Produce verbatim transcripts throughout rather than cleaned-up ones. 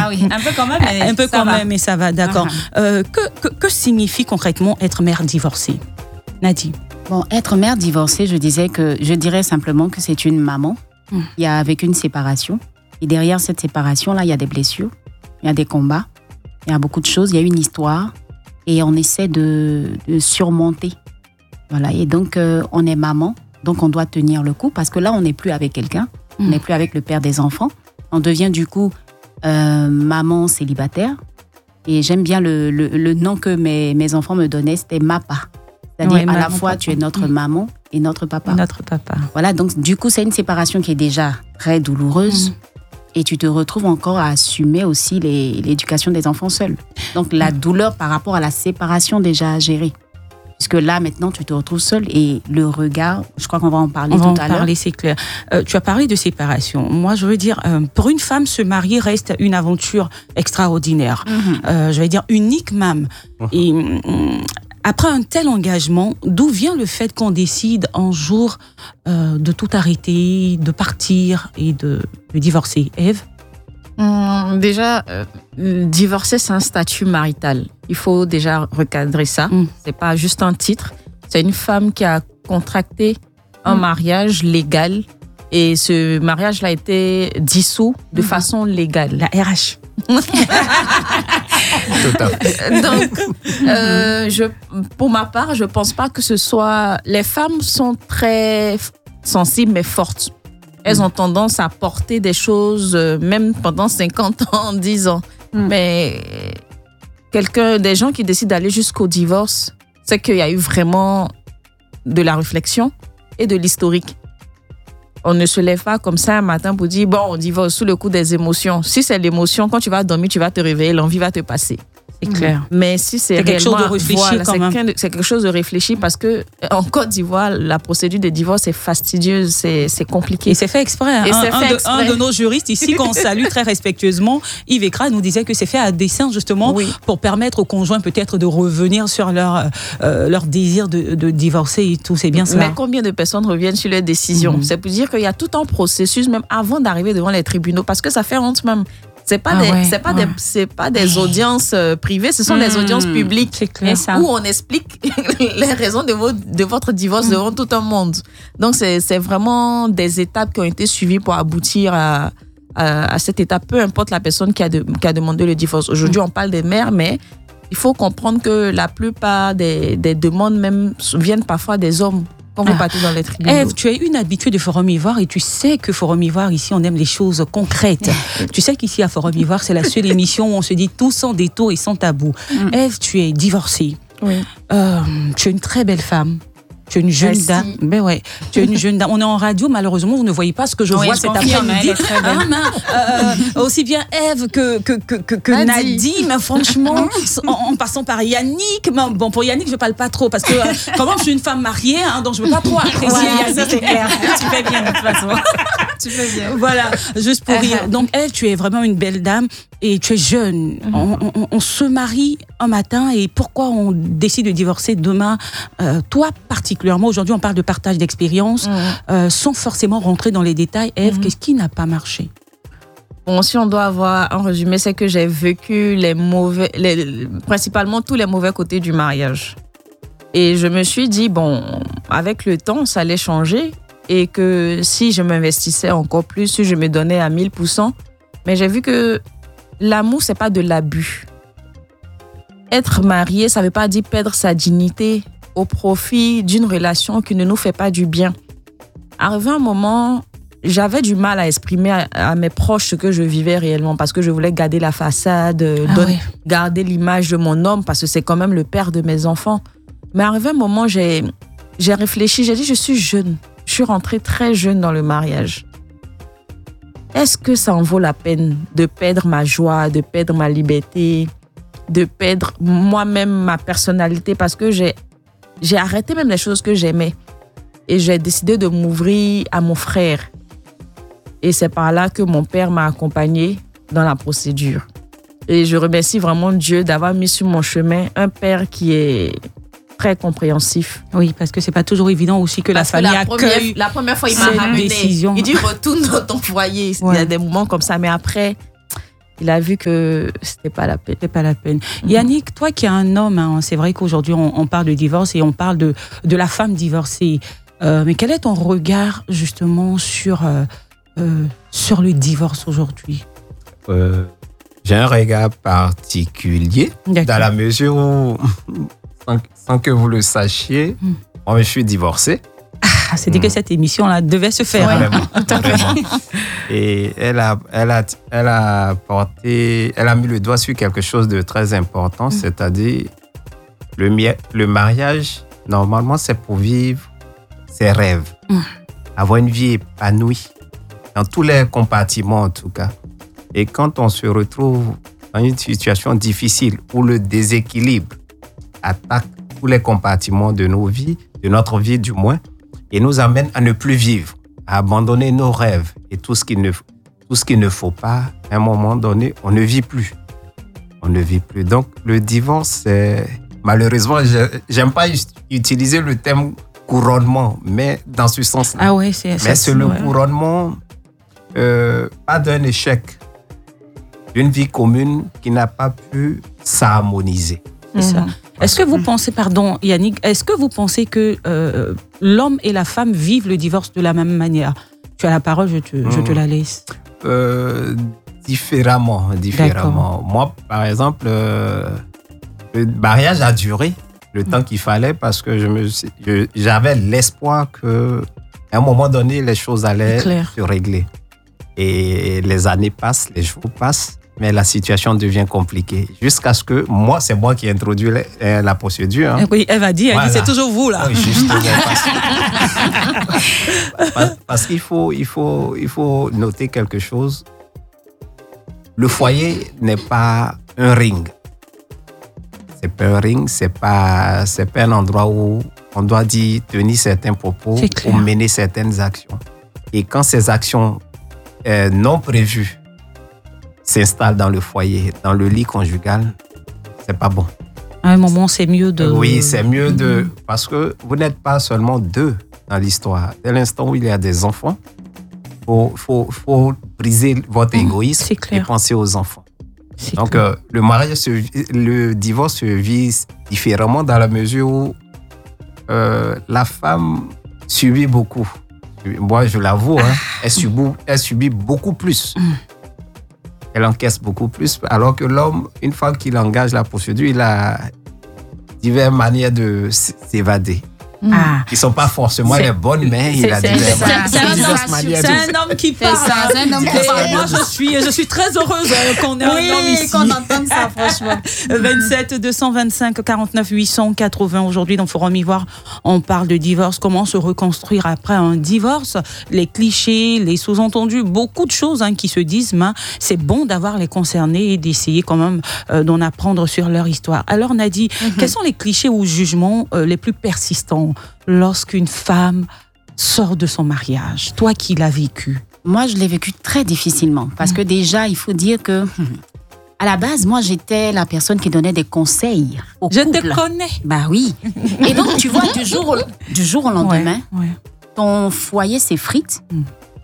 Ah oui, un peu quand même, mais un peu ça quand va. même, mais ça va, d'accord. Uh-huh. Euh, que, que, que signifie concrètement être mère divorcée, Nadie? Bon, être mère divorcée, je disais que je dirais simplement que c'est une maman. Mm. Il y a avec une séparation. Et derrière cette séparation-là, il y a des blessures, il y a des combats, il y a beaucoup de choses, il y a une histoire. Et on essaie de, de surmonter. Voilà. Et donc, euh, on est maman, donc on doit tenir le coup parce que là, on n'est plus avec quelqu'un, mmh. on n'est plus avec le père des enfants. On devient du coup euh, maman célibataire. Et j'aime bien le, le, le nom que mes, mes enfants me donnaient, c'était Mapa. C'est-à-dire, ouais, à la fois, papa. Tu es notre mmh. maman et notre papa. Notre papa. Voilà, donc du coup, c'est une séparation qui est déjà très douloureuse. Mmh. Et tu te retrouves encore à assumer aussi les, l'éducation des enfants seuls. Donc, la douleur par rapport à la séparation déjà à gérer. Puisque là, maintenant, tu te retrouves seul et le regard, je crois qu'on va en parler on tout va en à l'heure. parler, c'est clair. Euh, tu as parlé de séparation. Moi, je veux dire, euh, pour une femme, se marier reste une aventure extraordinaire. Mm-hmm. Euh, je vais dire unique même. Mm-hmm. Et euh, après un tel engagement, d'où vient le fait qu'on décide un jour euh, de tout arrêter, de partir et de, de divorcer? Ève? Hum, déjà, euh, divorcer, c'est un statut marital. Il faut déjà recadrer ça. Mmh. C'est pas juste un titre. C'est une femme qui a contracté un mmh. mariage légal et ce mariage-là a été dissous de mmh. façon légale. La R H. Donc, euh, je, pour ma part, je pense pas que ce soit... Les femmes sont très sensibles mais fortes. Elles ont tendance à porter des choses, euh, même pendant cinquante ans, dix ans. Mm. Mais quelqu'un, des gens qui décident d'aller jusqu'au divorce, c'est qu'il y a eu vraiment de la réflexion et de l'historique. On ne se lève pas comme ça un matin pour dire, bon, on divorce sous le coup des émotions. Si c'est l'émotion, quand tu vas dormir, tu vas te réveiller, l'envie va te passer. C'est clair. Mais si c'est, c'est quelque chose de réfléchi, voilà, quand c'est, même. c'est quelque chose de réfléchi parce que en Côte d'Ivoire, la procédure de divorce est fastidieuse, c'est, c'est compliqué. Et c'est fait exprès. Hein. Et un, c'est un, fait de, exprès. un de nos juristes ici, qu'on salue très respectueusement, Yves Ekra, nous disait que c'est fait à dessein justement oui. pour permettre aux conjoints peut-être de revenir sur leur, euh, leur désir de, de divorcer et tout. C'est bien ça. Mais combien de personnes reviennent sur leurs décisions? Mmh. C'est pour dire qu'il y a tout un processus même avant d'arriver devant les tribunaux parce que ça fait honte même. C'est pas ah des, ouais, c'est pas ouais. des, c'est pas des audiences euh, privées, ce sont mmh, des audiences publiques c'est clair, ça. Où on explique les raisons de, vos, de votre divorce mmh. devant tout un monde. Donc c'est, c'est vraiment des étapes qui ont été suivies pour aboutir à, à, à cette étape, peu importe la personne qui a, de, qui a demandé le divorce. Aujourd'hui, mmh. on parle des mères, mais il faut comprendre que la plupart des, des demandes même viennent parfois des hommes. Quand vous ah. partez dans les tribunaux. Ève, tu es une habituée de Forum Ivoire et tu sais que Forum Ivoire, ici, on aime les choses concrètes. Tu sais qu'ici, à Forum Ivoire, c'est la seule émission où on se dit tout sans détour et sans tabou. Mm. Ève, tu es divorcée. Oui. Euh, tu es une très belle femme. Tu es une jeune Merci. dame. Ben ouais. Tu es une jeune dame. On est en radio, malheureusement, vous ne voyez pas ce que je oui, vois je cet confirme, après-midi. Ah, euh, aussi bien Ève que, que, que, que, que Nadie. Mais franchement, en, en passant par Yannick. Mais bon, pour Yannick, je ne parle pas trop parce que, euh, comment je suis une femme mariée, hein, donc je ne veux pas trop apprécier ouais, Yannick. Ça, c'est clair. Tu fais bien, de toute façon. Tu fais bien. Voilà, juste pour rire. Donc, Ève, tu es vraiment une belle dame et tu es jeune. Mm-hmm. On, on, on se marie un matin et pourquoi on décide de divorcer demain? euh, Toi, particulièrement, aujourd'hui, on parle de partage d'expérience, mmh. euh, sans forcément rentrer dans les détails. Ève, mmh. qu'est-ce qui n'a pas marché? Bon, si on doit avoir un résumé, c'est que j'ai vécu les mauvais, les, principalement tous les mauvais côtés du mariage. Et je me suis dit, bon, avec le temps, ça allait changer et que si je m'investissais encore plus, si je me donnais à mille pour cent, mais j'ai vu que l'amour, c'est pas de l'abus. Être marié, ça veut pas dire perdre sa dignité au profit d'une relation qui ne nous fait pas du bien. Arrivé un moment, j'avais du mal à exprimer à, à mes proches ce que je vivais réellement parce que je voulais garder la façade, ah donner, oui. garder l'image de mon homme parce que c'est quand même le père de mes enfants. Mais arrivé un moment, j'ai, j'ai réfléchi, j'ai dit je suis jeune. Je suis rentrée très jeune dans le mariage. Est-ce que ça en vaut la peine de perdre ma joie, de perdre ma liberté, de perdre moi-même ma personnalité parce que j'ai J'ai arrêté même les choses que j'aimais. Et j'ai décidé de m'ouvrir à mon frère. Et c'est par là que mon père m'a accompagnée dans la procédure. Et je remercie vraiment Dieu d'avoir mis sur mon chemin un père qui est très compréhensif. Oui, parce que c'est pas toujours évident aussi que parce la famille que la accueille première, la première fois, il m'a ramené. Décision. Il dit retourne dans ton foyer. Ouais. Il y a des moments comme ça. Mais après, il a vu que c'était pas la peine. C'était pas la peine. Mm-hmm. Yannick, toi qui es un homme, hein, c'est vrai qu'aujourd'hui on, on parle de divorce et on parle de, de la femme divorcée. Euh, mais quel est ton regard justement sur, euh, euh, sur le divorce aujourd'hui? euh, J'ai un regard particulier. D'accord. Dans la mesure où, sans, sans que vous le sachiez, mm. moi je suis divorcé. Ah, c'est-à-dire mm. que cette émission-là devait se faire. Ouais, vraiment, vraiment. Et elle a, elle, a, elle a porté, elle a mis le doigt sur quelque chose de très important, mm. c'est-à-dire le, le mariage, normalement, c'est pour vivre ses rêves, mm. avoir une vie épanouie, dans tous les compartiments en tout cas. Et quand on se retrouve dans une situation difficile où le déséquilibre attaque tous les compartiments de nos vies, de notre vie du moins, et nous amène à ne plus vivre, à abandonner nos rêves et tout ce qu'il ne, tout ce qu'il ne faut pas, à un moment donné, on ne vit plus. On ne vit plus. Donc, le divorce, c'est, malheureusement, je, j'aime pas utiliser le terme couronnement, mais dans ce sens-là. Ah ouais, c'est, mais c'est, c'est le ouais. couronnement, euh, pas d'un échec, d'une vie commune qui n'a pas pu s'harmoniser. C'est ça. Est-ce que vous pensez, pardon Yannick, est-ce que vous pensez que euh, l'homme et la femme vivent le divorce de la même manière? Tu as la parole, je te, mmh. je te la laisse. Euh, différemment, différemment. D'accord. Moi, par exemple, euh, le mariage a duré le mmh. temps qu'il fallait parce que je me, je, j'avais l'espoir que, à un moment donné, les choses allaient se régler. Et les années passent, les jours passent. Mais la situation devient compliquée. Jusqu'à ce que, moi, c'est moi qui ai introduit la, la procédure. Hein. Oui, elle va dire, voilà. C'est toujours vous, là. Oui, justement. Parce, parce, parce qu'il faut, il faut, il faut noter quelque chose. Le foyer n'est pas un ring. C'est pas un ring, c'est pas, c'est pas un endroit où on doit dire, tenir certains propos ou mener certaines actions. Et quand ces actions euh, non prévues s'installe dans le foyer, dans le lit conjugal, c'est pas bon. À un moment, c'est mieux de... Oui, c'est mieux de... Parce que vous n'êtes pas seulement deux dans l'histoire. Dès l'instant où il y a des enfants, il faut, faut, faut briser votre égoïsme et penser aux enfants. C'est Donc, euh, le mariage, se, le divorce se vit différemment dans la mesure où euh, la femme subit beaucoup. Moi, je l'avoue, hein, elle, subit, elle subit beaucoup plus. Mm. Elle encaisse beaucoup plus, alors que l'homme, une fois qu'il engage la procédure, il a diverses manières de s'évader. Ah. Qui ne sont pas forcément c'est, les bonnes, mais il a diverses manières. C'est un homme qui parle. C'est, c'est un homme qui parle. Moi, je suis, je suis très heureuse qu'on ait oui, un homme ici. Qu'on entende ça, franchement. vingt-sept deux cent vingt-cinq quarante-neuf huit cent quatre-vingts. Aujourd'hui, dans Forum Ivoire, on parle de divorce. Comment se reconstruire après un divorce? Les clichés, les sous-entendus, beaucoup de choses hein, qui se disent. Mais c'est bon d'avoir les concernés et d'essayer quand même euh, d'en apprendre sur leur histoire. Alors, Nadi, mm-hmm. quels sont les clichés ou jugements euh, les plus persistants lorsqu'une femme sort de son mariage? Toi qui l'as vécu. Moi, je l'ai vécu très difficilement. Parce mmh. que déjà, il faut dire que, à la base, moi, j'étais la personne qui donnait des conseils au je couple. Je te connais. Bah oui. Et donc, tu vois, du jour au, du jour au lendemain, ouais, ouais. ton foyer s'effrite mmh.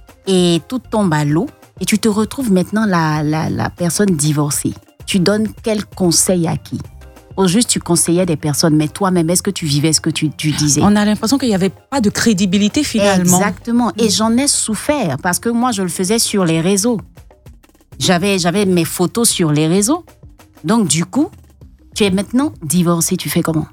et tout tombe à l'eau. Et tu te retrouves maintenant la, la, la personne divorcée. Tu donnes quel conseil à qui? Au juste, tu conseillais des personnes, mais toi-même, est-ce que tu vivais ce que tu, tu disais? On a l'impression qu'il n'y avait pas de crédibilité finalement. Exactement. Et j'en ai souffert parce que moi, je le faisais sur les réseaux. J'avais, j'avais mes photos sur les réseaux. Donc, du coup, tu es maintenant divorcée. Tu fais comment?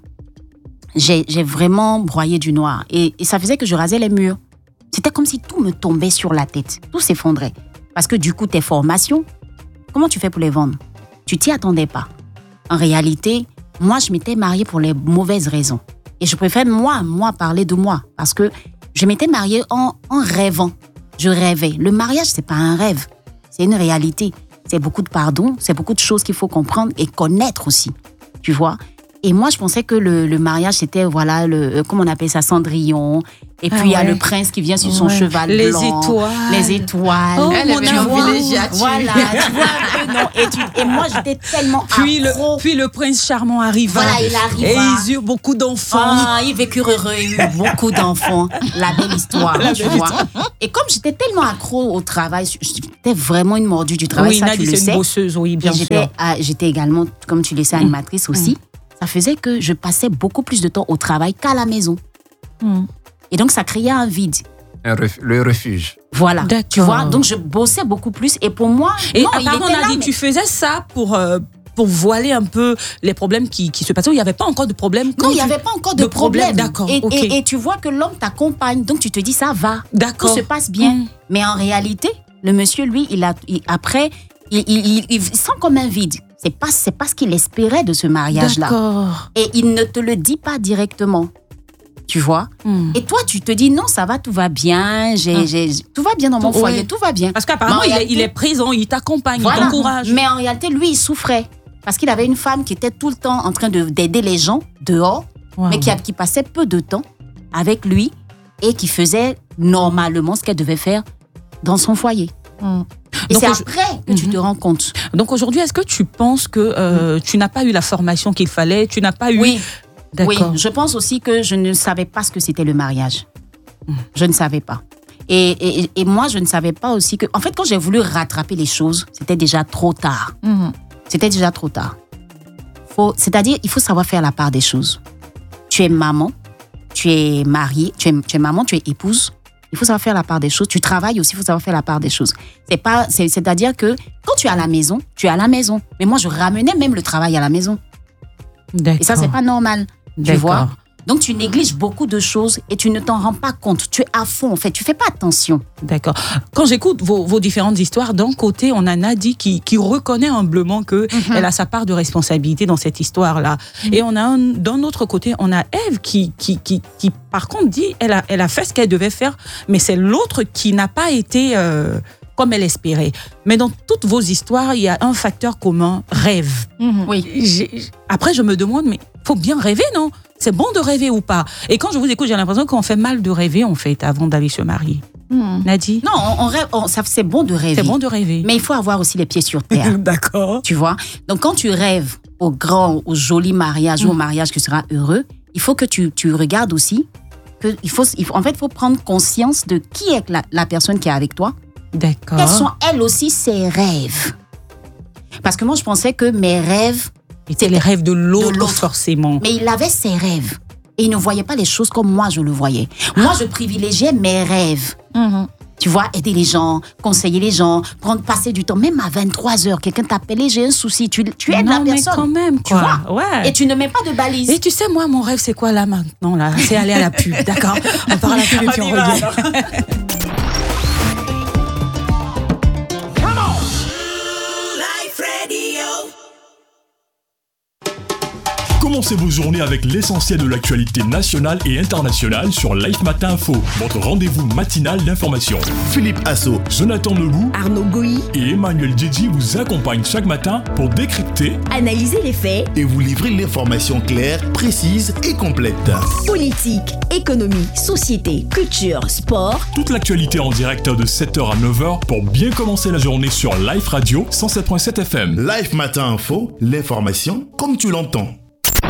J'ai, j'ai vraiment broyé du noir. Et, et ça faisait que je rasais les murs. C'était comme si tout me tombait sur la tête. Tout s'effondrait. Parce que du coup, tes formations, comment tu fais pour les vendre? Tu t'y attendais pas. En réalité, moi, je m'étais mariée pour les mauvaises raisons. Et je préfère, moi, moi, parler de moi. Parce que je m'étais mariée en, en rêvant. Je rêvais. Le mariage, c'est pas un rêve. C'est une réalité. C'est beaucoup de pardon. C'est beaucoup de choses qu'il faut comprendre et connaître aussi. Tu vois? Et moi, je pensais que le, le mariage, c'était, voilà, le, comment on appelle ça, Cendrillon. Et puis, Ah il y a ouais. le prince qui vient sur son Ouais. cheval Les blanc. étoiles. Les étoiles. Oh, Elle mon est amour. privilégiature. Voilà, tu vois un peu, non. Et, tu- et moi, j'étais tellement Puis accro. le, puis le prince charmant arriva. Voilà, il arriva. Et ils eurent beaucoup d'enfants. Ah, ils vécurent heureux, ils eurent beaucoup d'enfants. La belle histoire, La tu belle vois. Et comme j'étais tellement accro au travail, j'étais vraiment une mordue du travail, oui, ça Nadie, tu le c'est sais. une bosseuse, oui, bien Et sûr. j'étais, ah, j'étais également, comme tu le sais, animatrice aussi. Ça faisait que je passais beaucoup plus de temps au travail qu'à la maison. Mm. Et donc, ça créait un vide. Un ref- le refuge. Voilà. D'accord. Tu vois, donc je bossais beaucoup plus. Et pour moi, Et non, il apparemment, était là, Nadie, mais- tu faisais ça pour, euh, pour voiler un peu les problèmes qui, qui se passaient. Il n'y avait pas encore de problème. quand Non, il n'y tu- avait pas encore de, de problème, problème. d'accord, Et, ok. et, et tu vois que l'homme t'accompagne, donc tu te dis ça va, tout D'accord. se passe bien. Mm. Mais en réalité, le monsieur, lui, il a, il- après, il, il, il- il sent comme un vide. C'est pas, c'est pas ce qu'il espérait de ce mariage-là. D'accord. Et il ne te le dit pas directement. Tu vois? Mm. Et toi, tu te dis non, ça va, tout va bien, j'ai, Ah. j'ai, tout va bien dans mon Tout- foyer, ouais. tout va bien. Parce qu'apparemment, Mais en il, est- réalité- il est présent, il t'accompagne, il Voilà. t'encourage. Mais en réalité, lui, il souffrait. Parce qu'il avait une femme qui était tout le temps en train de, d'aider les gens dehors, Wow. mais qui, a- qui passait peu de temps avec lui et qui faisait normalement ce qu'elle devait faire dans son foyer. Mm. Et Donc, c'est au- après que tu Mhm. te rends compte. Donc aujourd'hui, est-ce que tu penses que euh, tu n'as pas eu la formation qu'il fallait, tu n'as pas eu... Oui, oui, D'accord. je pense aussi que je ne savais pas ce que c'était le mariage. Mm. Je ne savais pas. Et, et, et moi, je ne savais pas aussi que... En fait, quand j'ai voulu rattraper les choses, c'était déjà trop tard. Mhm. C'était déjà trop tard. Faut, c'est-à-dire, il faut savoir faire la part des choses. Tu es maman, tu es mariée, tu es, tu es maman, tu es épouse. Il faut savoir faire la part des choses. Tu travailles aussi, il faut savoir faire la part des choses. C'est pas, c'est, c'est-à-dire que quand tu es à la maison, tu es à la maison. Mais moi, je ramenais même le travail à la maison. D'accord. Et ça, c'est pas normal. Tu D'accord. vois? Donc, tu négliges beaucoup de choses et tu ne t'en rends pas compte. Tu es à fond, en fait. Tu fais pas attention. D'accord. Quand j'écoute vos, vos différentes histoires, d'un côté, on a Nadie qui, qui reconnaît humblement que Mhm. elle a sa part de responsabilité dans cette histoire-là. Et on a un- d'un autre côté, on a Ève qui, qui, qui, qui, par contre, dit elle a, elle a fait ce qu'elle devait faire, mais c'est l'autre qui n'a pas été euh, comme elle espérait. Mais dans toutes vos histoires, il y a un facteur commun, rêve. Mhm. Oui. J'ai- Après, je me demande, mais faut bien rêver, non? C'est bon de rêver ou pas? Et quand je vous écoute, j'ai l'impression qu'on fait mal de rêver, en fait, avant d'aller se marier. Mhm. Nadie? Non, on, on rêve, on- ça, c'est bon de rêver. C'est bon de rêver. Mais il faut avoir aussi les pieds sur terre. D'accord. Tu vois? Donc, quand tu rêves au grand, au joli mariage ou au mariage qui sera heureux, il faut que tu, tu regardes aussi que il faut, il faut, en fait, il faut prendre conscience de qui est la, la personne qui est avec toi. D'accord. Quels sont, elles aussi, ses rêves? Parce que moi, je pensais que mes rêves, C'était les rêves de l'autre, de l'autre. forcément. mais il avait ses rêves. Et il ne voyait pas les choses comme moi, je le voyais. Moi, je privilégiais mes rêves. Mhm. Tu vois, aider les gens, conseiller les gens, prendre, passer du temps. Même à vingt-trois heures, quelqu'un t'appelait, j'ai un souci. Tu, tu aides non, la mais personne. quand même, Tu quoi. vois? Ouais. Et tu ne mets pas de balise. Et tu sais, moi, mon rêve, c'est quoi là maintenant là? C'est aller à la pub, d'accord? On part à la pub et puis on, y va, revient. Commencez vos journées avec l'essentiel de l'actualité nationale et internationale sur Life Matin Info, votre rendez-vous matinal d'information. Philippe Asso, Jonathan Lebou Arnaud Goyi, et Emmanuel Djedji vous accompagnent chaque matin pour décrypter analyser les faits, et vous livrez l'information claire, précise et complète. politique, économie, société, culture, sport. toute l'actualité en direct de sept heures à neuf heures pour bien commencer la journée sur Life Radio cent sept virgule sept F M. Life Matin Info, l'information comme tu l'entends.